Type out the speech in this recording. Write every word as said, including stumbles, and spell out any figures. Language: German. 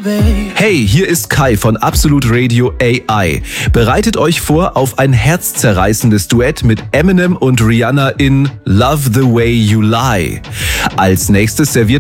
Hey, hier ist Kai von Absolut Radio A I. Bereitet euch vor auf ein herzzerreißendes Duett mit Eminem und Rihanna in Love the Way You Lie. Als nächstes serviert